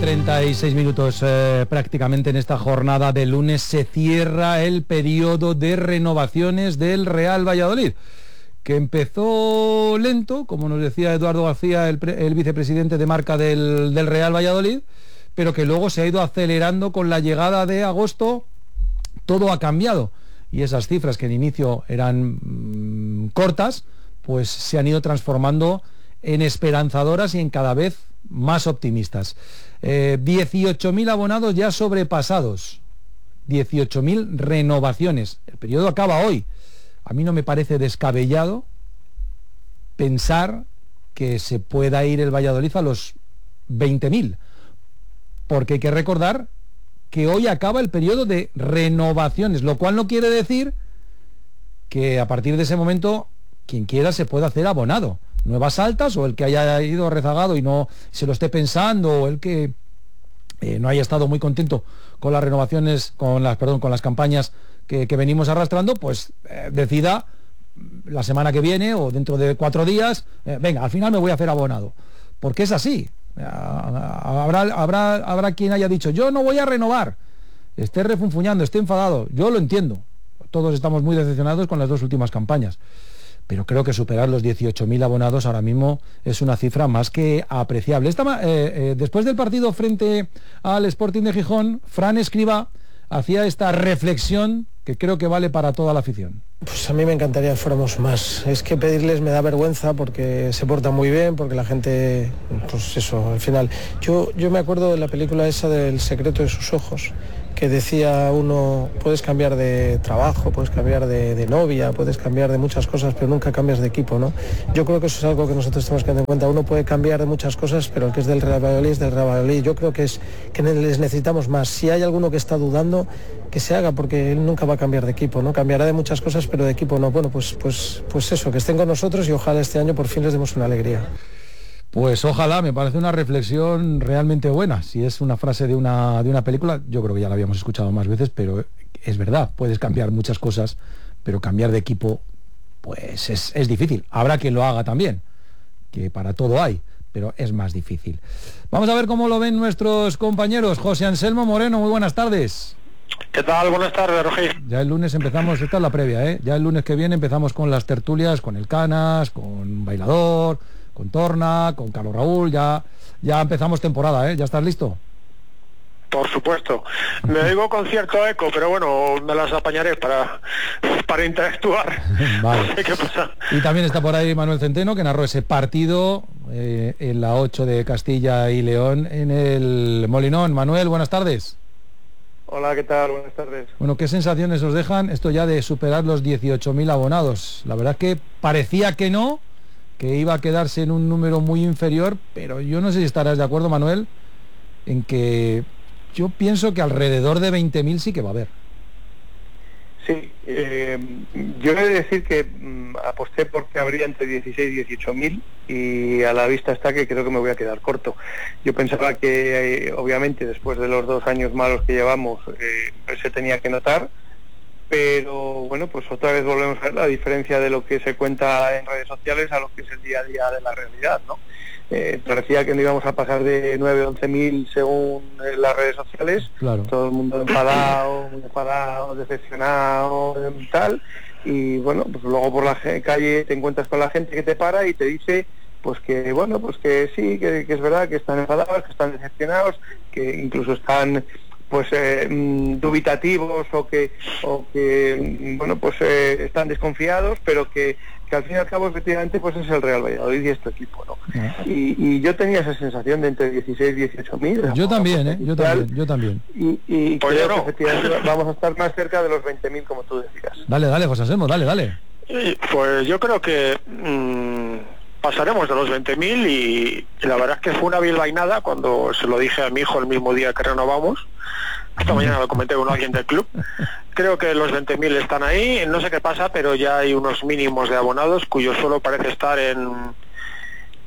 36 minutos prácticamente en esta jornada de lunes se cierra el periodo de renovaciones del Real Valladolid, que empezó lento, como nos decía Eduardo García, el vicepresidente de marca del Real Valladolid, pero que luego se ha ido acelerando con la llegada de agosto. Todo ha cambiado y esas cifras que en inicio eran cortas, pues se han ido transformando en esperanzadoras y en cada vez más optimistas. 18.000 abonados ya sobrepasados, 18.000 renovaciones. El periodo acaba hoy. A mí no me parece descabellado pensar que se pueda ir el Valladolid a los 20.000, porque hay que recordar que hoy acaba el periodo de renovaciones, lo cual no quiere decir que a partir de ese momento quien quiera se pueda hacer abonado. Nuevas altas, o el que haya ido rezagado y no se lo esté pensando, o el que no haya estado muy contento con las renovaciones, con las campañas que venimos arrastrando, pues decida la semana que viene o dentro de 4 días, venga, al final me voy a hacer abonado, porque es así. Habrá quien haya dicho, yo no voy a renovar, esté refunfuñando, esté enfadado. Yo lo entiendo, todos estamos muy decepcionados con las 2 últimas campañas, pero creo que superar los 18.000 abonados ahora mismo es una cifra más que apreciable. Después del partido frente al Sporting de Gijón, Fran Escribá hacía esta reflexión que creo que vale para toda la afición. Pues a mí me encantaría que fuéramos más. Es que pedirles me da vergüenza porque se portan muy bien, porque la gente, pues eso, al final. Yo me acuerdo de la película esa del secreto de sus ojos, que decía uno, puedes cambiar de trabajo, puedes cambiar de novia, puedes cambiar de muchas cosas, pero nunca cambias de equipo, ¿no? Yo creo que eso es algo que nosotros tenemos que tener en cuenta. Uno puede cambiar de muchas cosas, pero el que es del Real Valladolid es del Real Valladolid. Yo creo que les necesitamos más. Si hay alguno que está dudando, que se haga, porque él nunca va a cambiar de equipo, ¿no? Cambiará de muchas cosas, pero de equipo no. Bueno, pues eso, que estén con nosotros y ojalá este año por fin les demos una alegría. Pues ojalá, me parece una reflexión realmente buena. Si es una frase de una película, yo creo que ya la habíamos escuchado más veces, pero es verdad, puedes cambiar muchas cosas, pero cambiar de equipo, pues es difícil. Habrá quien lo haga también, que para todo hay, pero es más difícil. Vamos a ver cómo lo ven nuestros compañeros. José Anselmo Moreno, muy buenas tardes. ¿Qué tal? Buenas tardes, Roger. Ya el lunes empezamos, esta es la previa, ya el lunes que viene empezamos con las tertulias, con el Canas, con Bailador, con Torna, con Carlos Raúl, ya empezamos temporada, ¿ya estás listo? Por supuesto. Me oigo con cierto eco, pero bueno, me las apañaré para interactuar. Vale. No sé qué pasa. Y también está por ahí Manuel Centeno, que narró ese partido en la 8 de Castilla y León en el Molinón. Manuel, buenas tardes. Hola, ¿qué tal? Buenas tardes. Bueno, ¿qué sensaciones os dejan esto ya de superar los 18.000 abonados? La verdad que parecía que no, que iba a quedarse en un número muy inferior, pero yo no sé si estarás de acuerdo, Manuel, en que yo pienso que alrededor de 20.000 sí que va a haber. Sí, yo he de decir que aposté porque habría entre 16 y 18.000 y a la vista está que creo que me voy a quedar corto. Yo pensaba que obviamente después de los 2 años malos que llevamos se tenía que notar, pero bueno, pues otra vez volvemos a ver la diferencia de lo que se cuenta en redes sociales a lo que es el día a día de la realidad, ¿no? Parecía que no íbamos a pasar de 9 o 11.000 según las redes sociales. Claro. Todo el mundo enfadado, decepcionado, tal, y bueno, pues luego por la calle te encuentras con la gente que te para y te dice pues que bueno, pues que sí, que es verdad que están enfadados, que están decepcionados, que incluso están pues dubitativos o que bueno, pues están desconfiados, pero que al fin y al cabo efectivamente pues es el Real Valladolid y este equipo, ¿no? Y yo tenía esa sensación de entre 16 y 18.000. Yo también, yo también. Y creo que efectivamente vamos a estar más cerca de los 20.000, como tú decías. Dale, José Anselmo, dale. Pues yo creo que pasaremos de los 20.000 y la verdad es que fue una bilbainada cuando se lo dije a mi hijo el mismo día que renovamos. Esta mañana lo comenté con alguien del club. Creo que los 20.000 están ahí, no sé qué pasa, pero ya hay unos mínimos de abonados cuyo suelo parece estar en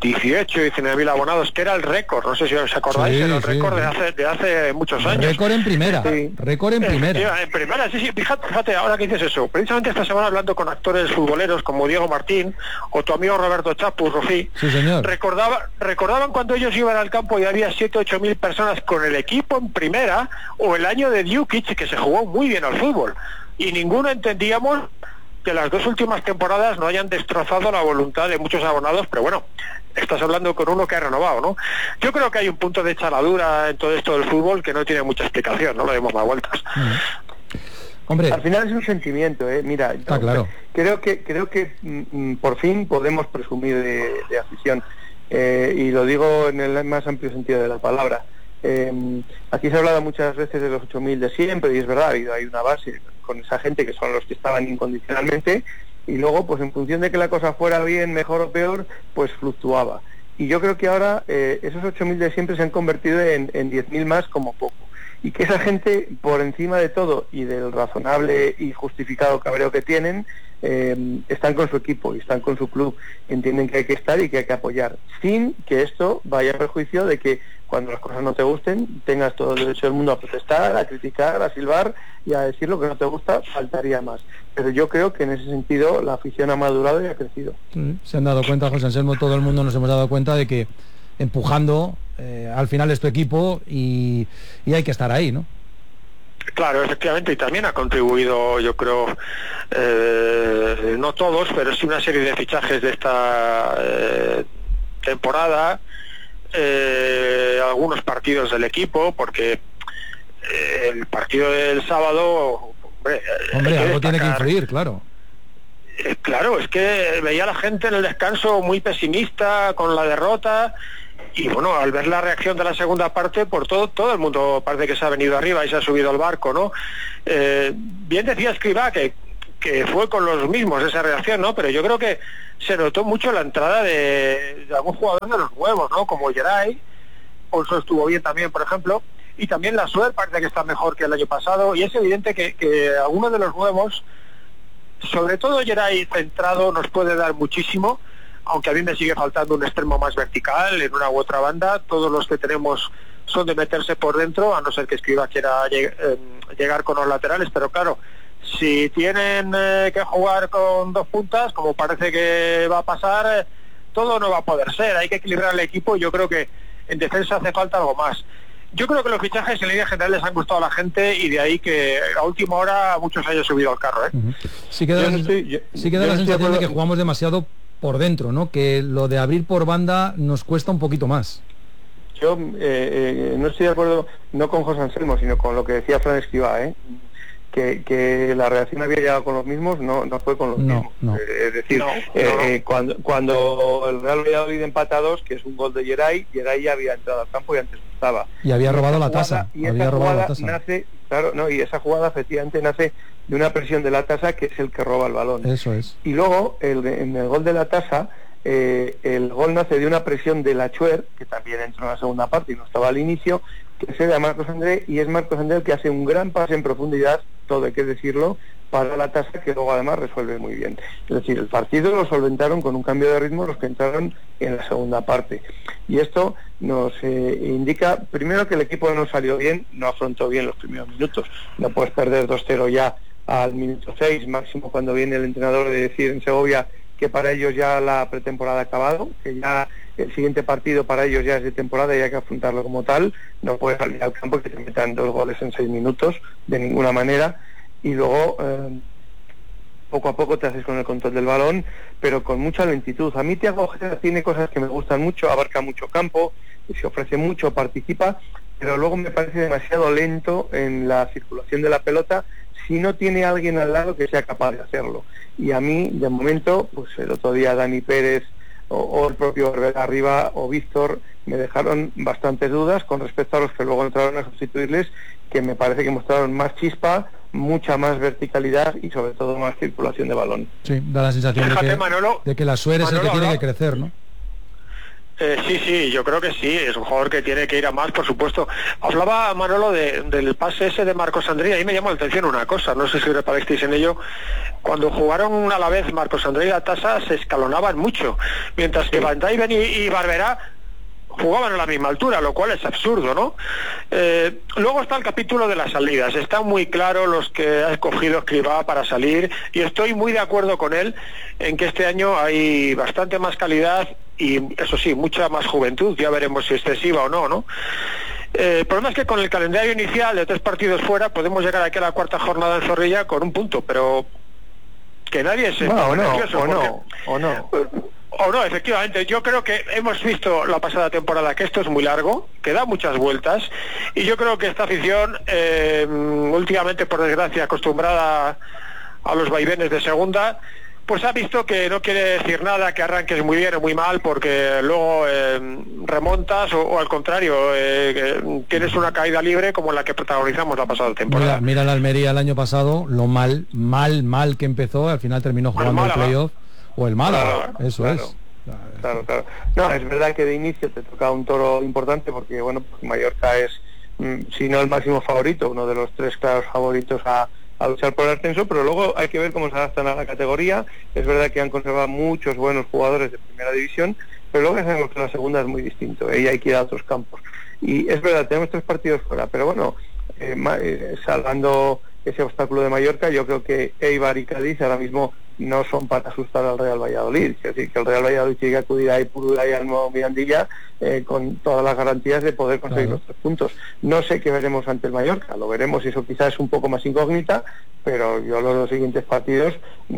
18, 19.000 abonados, que era el récord, no sé si os acordáis, era el récord de hace muchos años. Récord en primera, récord en primera. En primera, sí, fíjate, ahora que dices eso, precisamente esta semana hablando con actores futboleros como Diego Martín o tu amigo Roberto Chapu, Rofí, sí, señor. recordaban cuando ellos iban al campo y había 7 o 8.000 personas con el equipo en primera, o el año de Djukic, que se jugó muy bien al fútbol, y ninguno entendíamos que las 2 últimas temporadas no hayan destrozado la voluntad de muchos abonados, pero bueno, estás hablando con uno que ha renovado, ¿no? Yo creo que hay un punto de chaladura en todo esto del fútbol que no tiene mucha explicación, no le demos más vueltas. Hombre, al final es un sentimiento, mira, está claro. Creo que por fin podemos presumir de afición, y lo digo en el más amplio sentido de la palabra. Aquí se ha hablado muchas veces de los 8.000 de siempre, y es verdad, hay una base con esa gente que son los que estaban incondicionalmente, y luego pues en función de que la cosa fuera bien, mejor o peor, pues fluctuaba. Y yo creo que ahora esos 8.000 de siempre se han convertido en 10.000 más como poco, y que esa gente, por encima de todo y del razonable y justificado cabreo que tienen, están con su equipo y están con su club, entienden que hay que estar y que hay que apoyar, sin que esto vaya a perjuicio de que cuando las cosas no te gusten tengas todo el derecho del mundo a protestar, a criticar, a silbar y a decir lo que no te gusta, faltaría más. Pero yo creo que en ese sentido la afición ha madurado y ha crecido. Se han dado cuenta, José Anselmo, todo el mundo nos hemos dado cuenta de que empujando al final es tu equipo y hay que estar ahí, ¿no? Claro, efectivamente, y también ha contribuido, yo creo, no todos, pero sí una serie de fichajes de esta temporada, algunos partidos del equipo, porque el partido del sábado, hombre, algo tiene que influir, claro. Claro, es que veía a la gente en el descanso muy pesimista con la derrota. Y bueno, al ver la reacción de la segunda parte, por todo el mundo parece que se ha venido arriba y se ha subido al barco, ¿no? Bien decía Escribá que fue con los mismos esa reacción, ¿no? Pero yo creo que se notó mucho la entrada de algún jugador de los nuevos, ¿no? Como Geray, Olso estuvo bien también, por ejemplo, y también la Suer parece que está mejor que el año pasado, y es evidente que algunos de los nuevos, sobre todo Geray centrado, nos puede dar muchísimo. Aunque a mí me sigue faltando un extremo más vertical en una u otra banda. Todos los que tenemos son de meterse por dentro, a no ser que Escribá quiera llegar con los laterales, pero claro, si tienen que jugar con 2 puntas, como parece que va a pasar, todo no va a poder ser, hay que equilibrar el equipo. Yo creo que en defensa hace falta algo más. Yo creo que los fichajes en línea general les han gustado a la gente, y de ahí que a última hora muchos hayan subido al carro, ¿eh? Sí queda la sensación de que jugamos demasiado por dentro, ¿no? Que lo de abrir por banda nos cuesta un poquito más. Yo no estoy de acuerdo, no con José Anselmo, sino con lo que decía Fran Escribá, que la reacción había llegado con los mismos, no fue con los mismos. No. Es decir, cuando el Real Valladolid empata 2, que es un gol de Geray ya había entrado al campo y antes no estaba. Y había robado la tasa. Y esa jugada nace, claro, no, y esa jugada efectivamente nace de una presión de la tasa, que es el que roba el balón. Eso es. Y luego, en el gol de la tasa, el gol nace de una presión de la Chuer, que también entró en la segunda parte y no estaba al inicio, que se da a Marcos André, y es Marcos André el que hace un gran pase en profundidad, todo hay que decirlo, para la tasa, que luego además resuelve muy bien. Es decir, el partido lo solventaron con un cambio de ritmo los que entraron en la segunda parte. Y esto nos indica, primero, que el equipo no salió bien, no afrontó bien los primeros minutos. No puedes perder 2-0 ya al minuto 6, máximo cuando viene el entrenador de decir en Segovia que para ellos ya la pretemporada ha acabado, que ya el siguiente partido para ellos ya es de temporada y hay que afrontarlo como tal. No puedes salir al campo y que te metan 2 goles en 6 minutos, de ninguna manera. Y luego poco a poco te haces con el control del balón, pero con mucha lentitud. A mí Thiago Ojeda tiene cosas que me gustan mucho, abarca mucho campo, se ofrece mucho, participa, pero luego me parece demasiado lento en la circulación de la pelota si no tiene alguien al lado que sea capaz de hacerlo. Y a mí, de momento, pues el otro día Dani Pérez o el propio Arriba o Víctor me dejaron bastantes dudas con respecto a los que luego entraron a sustituirles, que me parece que mostraron más chispa, mucha más verticalidad y sobre todo más circulación de balón. Sí, da la sensación de que la Suer es el que tiene que crecer, ¿no? Sí, yo creo que sí, es un jugador que tiene que ir a más, por supuesto. Hablaba Manolo del pase ese de Marcos Andrei, ahí me llamó la atención una cosa, no sé si reparasteis en ello, cuando jugaron a la vez Marcos Andrei y Latasa se escalonaban mucho, mientras que Van Dijven y Barberá jugaban a la misma altura, lo cual es absurdo, ¿no? Luego está el capítulo de las salidas. Están muy claros los que ha escogido Escribá para salir, y estoy muy de acuerdo con él en que este año hay bastante más calidad y, eso sí, mucha más juventud. Ya veremos si excesiva o no, ¿no? El problema es que con el calendario inicial de 3 partidos fuera podemos llegar aquí a la 4ª jornada en Zorrilla con un punto, pero que nadie se... O no, efectivamente, yo creo que hemos visto la pasada temporada que esto es muy largo, que da muchas vueltas, y yo creo que esta afición, últimamente, por desgracia, acostumbrada a los vaivenes de segunda, pues ha visto que no quiere decir nada que arranques muy bien o muy mal, porque luego remontas o al contrario, tienes una caída libre como la que protagonizamos la pasada temporada. Mira la Almería el año pasado, lo mal que empezó, al final terminó jugando el playoff. O el Málaga, eso es. Claro. No, es verdad que de inicio te toca un toro importante porque, bueno, pues Mallorca es, si no el máximo favorito, uno de los 3 claros favoritos a luchar por el ascenso, pero luego hay que ver cómo se adaptan a la categoría. Es verdad que han conservado muchos buenos jugadores de primera división, pero luego ya sabemos que la segunda es muy distinto, y hay que ir a otros campos. Y es verdad, tenemos 3 partidos fuera, pero bueno, salvando ese obstáculo de Mallorca, yo creo que Eibar y Cádiz ahora mismo no son para asustar al Real Valladolid. Es decir, que el Real Valladolid tiene que acudir a Ipurúa y al nuevo Mirandilla con todas las garantías de poder conseguir los 3 puntos. No sé qué veremos ante el Mallorca, lo veremos, y eso quizás es un poco más incógnita, pero yo los siguientes partidos,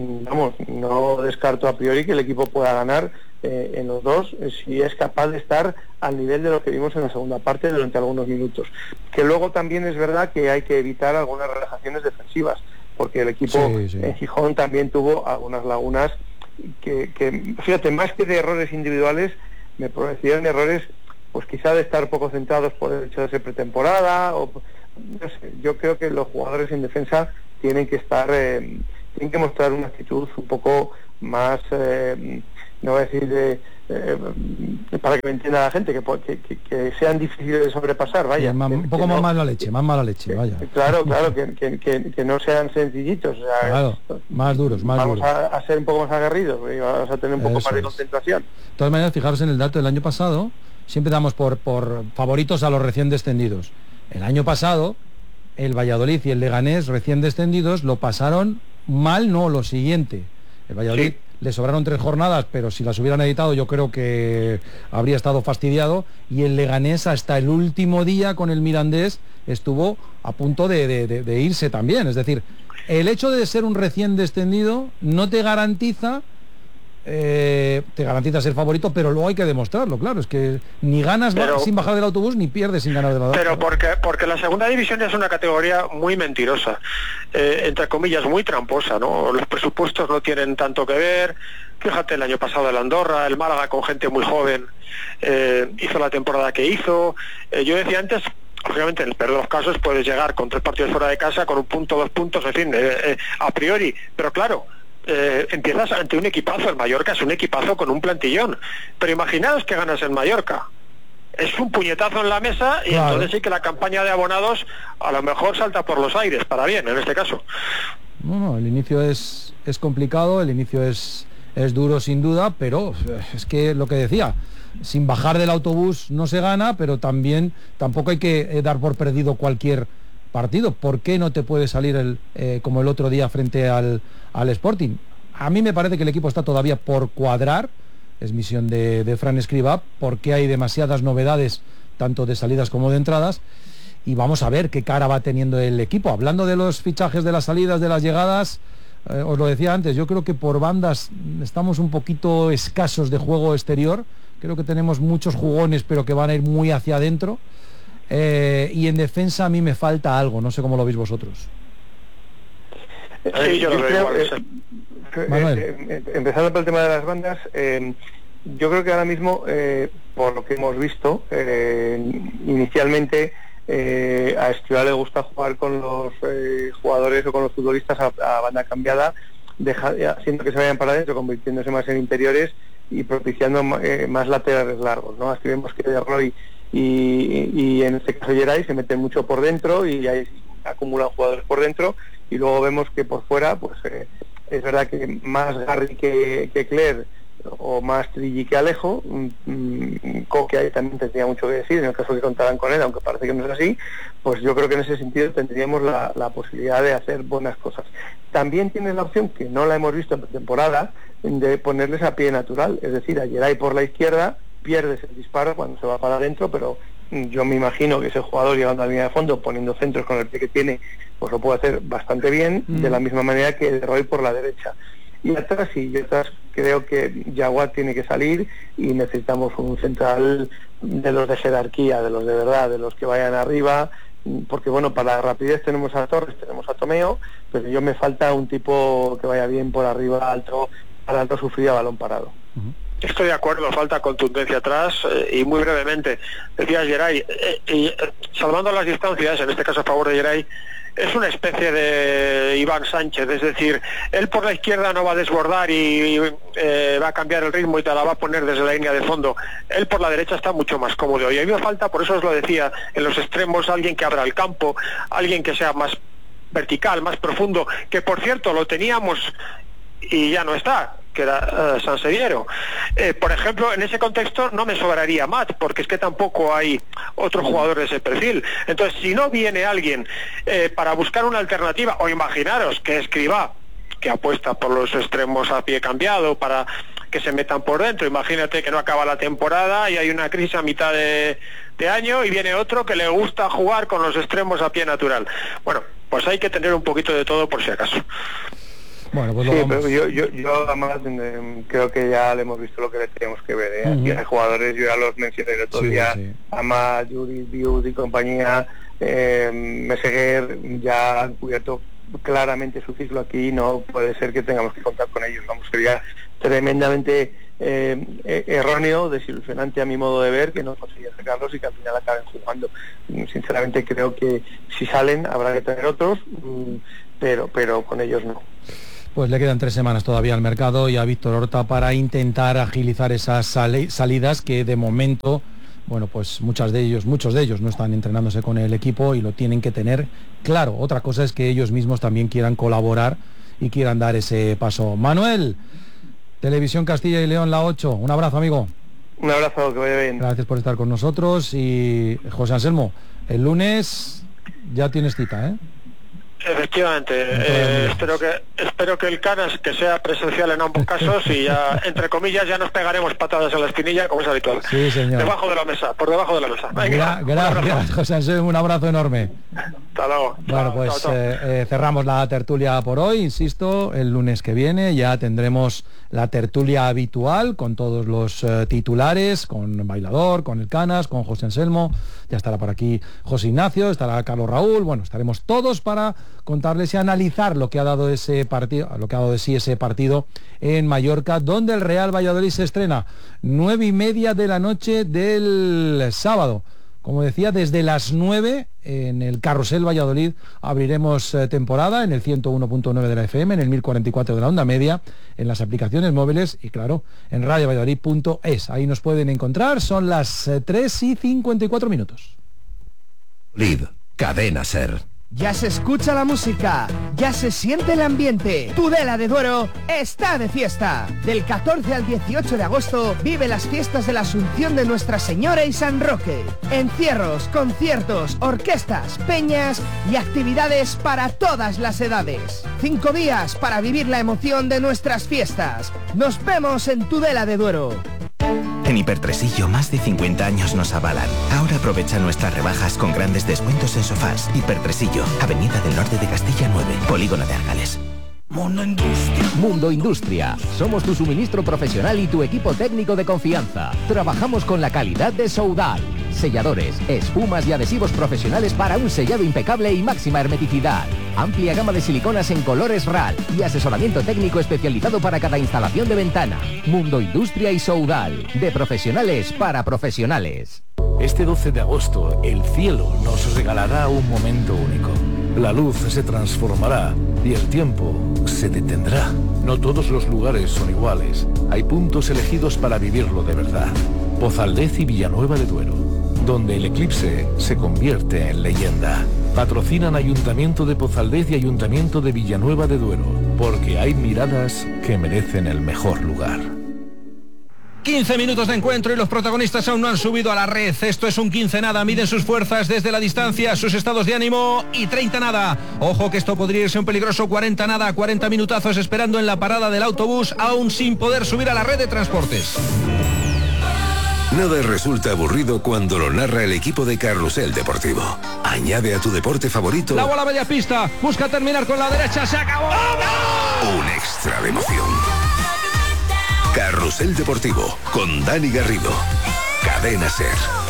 no descarto a priori que el equipo pueda ganar en los 2, si es capaz de estar al nivel de lo que vimos en la segunda parte durante algunos minutos. Que luego también es verdad que hay que evitar algunas relajaciones defensivas, porque el equipo en Gijón también tuvo algunas lagunas que, fíjate, más que de errores individuales, me parecieron errores, pues quizá de estar poco centrados por el hecho de ser pretemporada, o no sé. Yo creo que los jugadores en defensa tienen que estar, tienen que mostrar una actitud un poco más, no voy a decir para que me entienda la gente, que sean difíciles de sobrepasar, vaya. Un poco más mala leche, vaya. Claro, que no sean sencillitos, o sea, claro, más duros. Vamos a ser un poco más aguerridos, y vamos a tener un poco más de concentración. De todas maneras, fijaros en el dato del año pasado, siempre damos por favoritos a los recién descendidos. El año pasado, el Valladolid y el Leganés, recién descendidos, lo pasaron mal, no, lo siguiente. El Valladolid le sobraron 3 jornadas, pero si las hubieran editado yo creo que habría estado fastidiado, y el Leganés hasta el último día con el Mirandés estuvo a punto de irse también. Es decir, el hecho de ser un recién descendido no te garantiza ser favorito, pero luego hay que demostrarlo, claro, es que ni ganas sin bajar del autobús ni pierdes sin ganar del autobús. Pero porque la segunda división es una categoría muy mentirosa, entre comillas, muy tramposa, ¿no? Los presupuestos no tienen tanto que ver. Fíjate, el año pasado el Andorra, el Málaga, con gente muy joven, hizo la temporada que hizo. Yo decía antes, obviamente en el peor de los casos puedes llegar con 3 partidos fuera de casa, con 1 punto, 2 puntos, en fin, a priori, pero claro, empiezas ante un equipazo. El Mallorca es un equipazo con un plantillón, pero imaginaos que ganas en Mallorca, es un puñetazo en la mesa, y claro, entonces sí que la campaña de abonados a lo mejor salta por los aires, para bien en este caso. No, el inicio es complicado, el inicio es duro sin duda, pero es que lo que decía, sin bajar del autobús no se gana, pero tampoco hay que dar por perdido cualquier partido. ¿Por qué no te puede salir como el otro día frente al Sporting? A mí me parece que el equipo está todavía por cuadrar, es misión de Fran Escribá, porque hay demasiadas novedades, tanto de salidas como de entradas, y vamos a ver qué cara va teniendo el equipo. Hablando de los fichajes, de las salidas, de las llegadas, os lo decía antes, yo creo que por bandas estamos un poquito escasos de juego exterior. Creo que tenemos muchos jugones, pero que van a ir muy hacia adentro. Y en defensa a mí me falta algo, no sé cómo lo veis vosotros. Sí, yo lo veo igual. Empezando por el tema de las bandas, yo creo que ahora mismo, por lo que hemos visto, inicialmente a Escribá le gusta jugar con los jugadores o con los futbolistas a banda cambiada, haciendo que se vayan para adentro, convirtiéndose más en interiores, y propiciando más laterales largos, ¿no? Así vemos que De Roy y en este caso Geray se meten mucho por dentro y ahí acumulan jugadores por dentro, y luego vemos que por fuera pues es verdad que más Garri que Cler o más Trilli que Alejo. Coque ahí también tendría mucho que decir en el caso que contaran con él, aunque parece que no es así. Pues yo creo que en ese sentido tendríamos la posibilidad de hacer buenas cosas. También tienes la opción, que no la hemos visto en pretemporada, de ponerles a pie natural, es decir, a Geray por la izquierda, pierdes el disparo cuando se va para adentro, pero yo me imagino que ese jugador llegando a la línea de fondo, poniendo centros con el pie que tiene, pues lo puede hacer bastante bien, de la misma manera que De Roy por la derecha. Y atrás sí, yo atrás creo que Yaguat tiene que salir y necesitamos un central de los de jerarquía, de los de verdad, de los que vayan arriba, porque bueno, para la rapidez tenemos a Torres, tenemos a Tomeo, pero yo me falta un tipo que vaya bien por arriba, alto, para alto sufrir a balón parado. Estoy de acuerdo, falta contundencia atrás, y muy brevemente, decías Geray, salvando las distancias, en este caso a favor de Geray, es una especie de Iván Sánchez, es decir, él por la izquierda no va a desbordar y va a cambiar el ritmo y te la va a poner desde la línea de fondo. Él por la derecha está mucho más cómodo, y a mí me falta, por eso os lo decía, en los extremos alguien que abra el campo, alguien que sea más vertical, más profundo, que por cierto lo teníamos y ya no está, que era Sanseviero. Por ejemplo, en ese contexto no me sobraría Matt, porque es que tampoco hay otro jugador de ese perfil. Entonces, si no viene alguien para buscar una alternativa, o imaginaros que Escribá, que apuesta por los extremos a pie cambiado para que se metan por dentro, imagínate que no acaba la temporada y hay una crisis a mitad de año y viene otro que le gusta jugar con los extremos a pie natural. Bueno, pues hay que tener un poquito de todo por si acaso. Bueno, pues sí, pero yo además creo que ya le hemos visto lo que le tenemos que ver, ¿eh? Aquí hay jugadores, yo ya los mencioné el otro día, Amat, Judith, Biud y compañía, Meseguer ya han cubierto claramente su ciclo aquí, no puede ser que tengamos que contar con ellos, vamos, sería tremendamente erróneo, desilusionante a mi modo de ver, que no consigan sacarlos y que al final acaben jugando. Sinceramente creo que si salen habrá que tener otros, pero con ellos no. Pues le quedan 3 semanas todavía al mercado y a Víctor Horta para intentar agilizar esas salidas que de momento, bueno, pues muchos de ellos no están entrenándose con el equipo y lo tienen que tener claro. Otra cosa es que ellos mismos también quieran colaborar y quieran dar ese paso. Manuel, Televisión Castilla y León, La 8. Un abrazo, amigo. Un abrazo, que vaya bien. Gracias por estar con nosotros. Y José Anselmo, el lunes ya tienes cita, ¿eh? Efectivamente, espero que el Canas, que sea presencial en ambos casos, y ya, entre comillas, ya nos pegaremos patadas en la espinilla como es habitual. Sí, señor. Por debajo de la mesa. Venga, gracias, José Anselmo, un abrazo enorme. Hasta luego. Bueno, pues cerramos la tertulia por hoy, insisto, el lunes que viene ya tendremos la tertulia habitual con todos los titulares, con Bailador, con el Canas, con José Anselmo, ya estará por aquí José Ignacio, estará Carlos Raúl, bueno, estaremos todos para contarles y analizar lo que ha dado ese partido, lo que ha dado de sí ese partido en Mallorca, donde el Real Valladolid se estrena 9:30 de la noche del sábado. Como decía, desde las 9 en el Carrusel Valladolid abriremos temporada en el 101.9 de la FM, en el 1044 de la onda media, en las aplicaciones móviles y claro, en radiovalladolid.es. Ahí nos pueden encontrar, son las 3:54. Cadena Ser. Ya se escucha la música, ya se siente el ambiente. Tudela de Duero está de fiesta. Del 14 al 18 de agosto vive las fiestas de la Asunción de Nuestra Señora y San Roque. Encierros, conciertos, orquestas, peñas y actividades para todas las edades. 5 días para vivir la emoción de nuestras fiestas. Nos vemos en Tudela de Duero. En Hipertresillo más de 50 años nos avalan. Ahora aprovecha nuestras rebajas con grandes descuentos en sofás. Hipertresillo, Avenida del Norte de Castilla 9, Polígono de Argales. Mundo Industria. Somos tu suministro profesional y tu equipo técnico de confianza. Trabajamos con la calidad de Soudal. Selladores, espumas y adhesivos profesionales para un sellado impecable y máxima hermeticidad. Amplia gama de siliconas en colores RAL y asesoramiento técnico especializado para cada instalación de ventana. Mundo Industria y Soudal. De profesionales para profesionales. Este 12 de agosto, el cielo nos regalará un momento único. La luz se transformará y el tiempo se detendrá. No todos los lugares son iguales. Hay puntos elegidos para vivirlo de verdad. Pozaldez y Villanueva de Duero, donde el eclipse se convierte en leyenda. Patrocinan Ayuntamiento de Pozaldez y Ayuntamiento de Villanueva de Duero, porque hay miradas que merecen el mejor lugar. 15 minutos de encuentro y los protagonistas aún no han subido a la red. Esto es un 15 nada, miden sus fuerzas desde la distancia, sus estados de ánimo, y 30 nada. Ojo que esto podría irse un peligroso 40 nada, 40 minutazos esperando en la parada del autobús, aún sin poder subir a la red de transportes. Nada resulta aburrido cuando lo narra el equipo de Carrusel Deportivo. Añade a tu deporte favorito la bola media pista, busca terminar con la derecha, se acabó. un extra de emoción. Carrusel Deportivo con Dani Garrido. Cadena SER.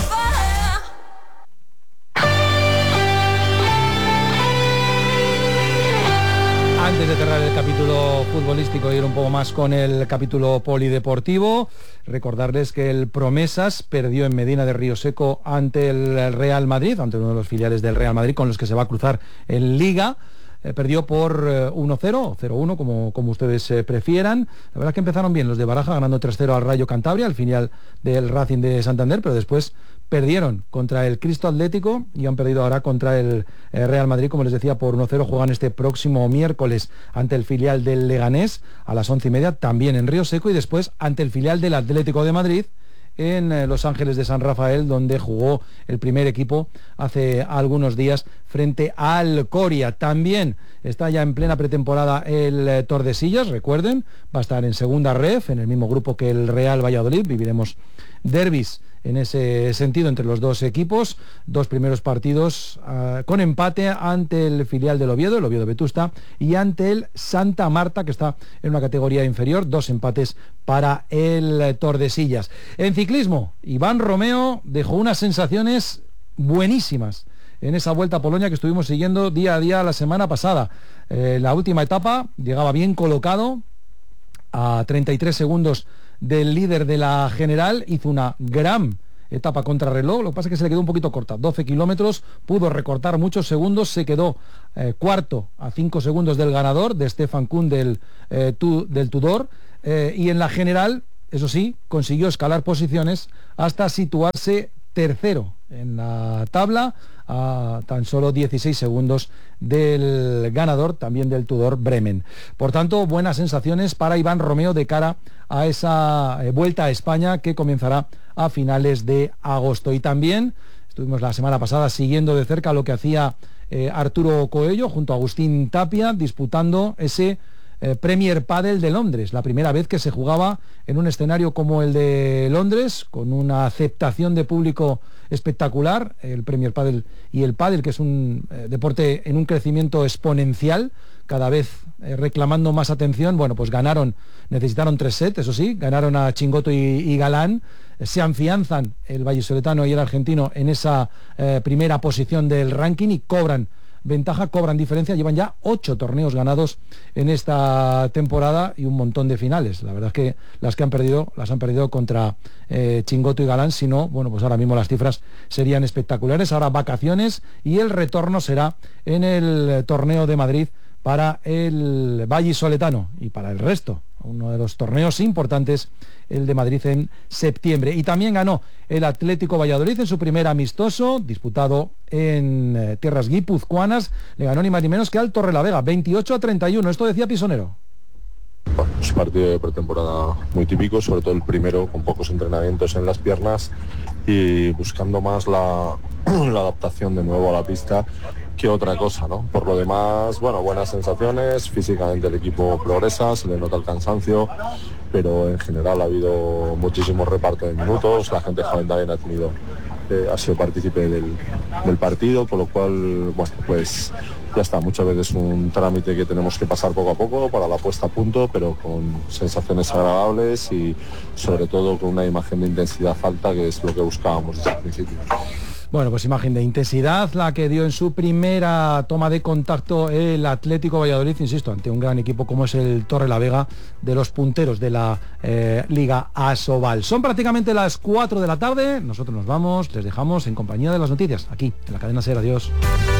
Antes de cerrar el capítulo futbolístico y ir un poco más con el capítulo polideportivo, recordarles que el Promesas perdió en Medina de Río Seco ante el Real Madrid, ante uno de los filiales del Real Madrid con los que se va a cruzar en Liga. Perdió por 1-0, 0-1, como ustedes prefieran. La verdad es que empezaron bien los de Baraja, ganando 3-0 al Rayo Cantabria, al filial del Racing de Santander, pero después perdieron contra el Cristo Atlético y han perdido ahora contra el Real Madrid, como les decía, por 1-0. Juegan este próximo miércoles ante el filial del Leganés a las 11:30, también en Río Seco, y después ante el filial del Atlético de Madrid en Los Ángeles de San Rafael, donde jugó el primer equipo hace algunos días frente al Coria. También está ya en plena pretemporada el Tordesillas, recuerden, va a estar en segunda ref, en el mismo grupo que el Real Valladolid. Viviremos derbis en ese sentido entre los dos equipos. Dos primeros partidos con empate ante el filial del Oviedo, el Oviedo Vetusta, y ante el Santa Marta, que está en una categoría inferior. Dos empates para el Tordesillas. En ciclismo, Iván Romeo dejó unas sensaciones buenísimas en esa Vuelta a Polonia que estuvimos siguiendo día a día la semana pasada. La última etapa llegaba bien colocado, a 33 segundos del líder de la general, hizo una gran etapa contrarreloj, lo que pasa es que se le quedó un poquito corta, 12 kilómetros, pudo recortar muchos segundos, se quedó cuarto a 5 segundos del ganador, de Stefan Kuhn del Tudor, y en la general, eso sí, consiguió escalar posiciones hasta situarse tercero en la tabla, a tan solo 16 segundos del ganador, también del Tudor Bremen. Por tanto, buenas sensaciones para Iván Romeo de cara a esa Vuelta a España que comenzará a finales de agosto. Y también estuvimos la semana pasada siguiendo de cerca lo que hacía Arturo Coello junto a Agustín Tapia, disputando ese Premier Padel de Londres, la primera vez que se jugaba en un escenario como el de Londres, con una aceptación de público espectacular. El Premier Padel y el Padel, que es un deporte en un crecimiento exponencial, cada vez reclamando más atención. Bueno, pues necesitaron 3 sets, eso sí, ganaron a Chingoto y Galán, se afianzan el vallisoletano y el argentino en esa primera posición del ranking y cobran ventaja, cobran diferencia, llevan ya 8 torneos ganados en esta temporada y un montón de finales. La verdad es que las han perdido contra Chingoto y Galán, si no, bueno, pues ahora mismo las cifras serían espectaculares. Ahora vacaciones y el retorno será en el torneo de Madrid para el vallisoletano y para el resto, uno de los torneos importantes, el de Madrid en septiembre. Y también ganó el Atlético Valladolid en su primer amistoso, disputado en tierras guipuzcoanas. Le ganó ni más ni menos que al Torrelavega, 28-31. Esto decía Pisonero. Es un partido de pretemporada muy típico, sobre todo el primero, con pocos entrenamientos en las piernas y buscando más la adaptación de nuevo a la pista que otra cosa, ¿no? Por lo demás, bueno, buenas sensaciones, físicamente el equipo progresa, se le nota el cansancio, pero en general ha habido muchísimo reparto de minutos, la gente joven también ha sido partícipe del partido, con lo cual, bueno, pues ya está, muchas veces un trámite que tenemos que pasar poco a poco para la puesta a punto, pero con sensaciones agradables y sobre todo con una imagen de intensidad alta, que es lo que buscábamos desde el principio. Bueno, pues imagen de intensidad la que dio en su primera toma de contacto el Atlético Valladolid, insisto, ante un gran equipo como es el Torrelavega, de los punteros de la Liga Asobal. Son prácticamente las 4 de la tarde, nosotros nos vamos, les dejamos en compañía de las noticias, aquí, en la cadena SER. Adiós.